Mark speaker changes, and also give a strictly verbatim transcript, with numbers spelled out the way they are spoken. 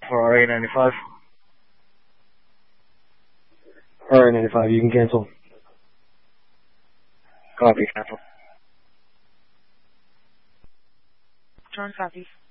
Speaker 1: for R A ninety-five.
Speaker 2: R A ninety-five, you can cancel.
Speaker 1: Copy, cancel.
Speaker 3: John copies.